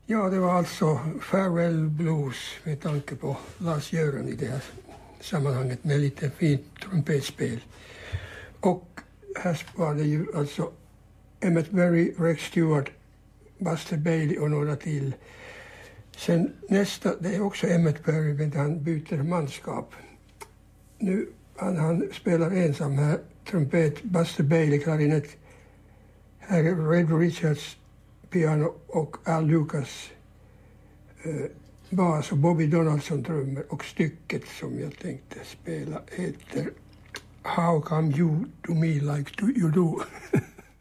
Ja, det var alltså Farewell Blues med tanke på Lars-Göran i det här sammanhanget med lite fint trumpetspel. Och här var det ju alltså Emmett Berry, Rex Stewart, Buster Bailey och några till. Sen nästa, det är också Emmett Berry, men han byter manskap. Nu han spelar ensam här, trumpet, Buster Bailey, klarinett. Här är Red Richards, piano och Al Lucas bas och Bobby Donaldson trummor. Och stycket som jag tänkte spela heter How Come You Do Me Like You Do.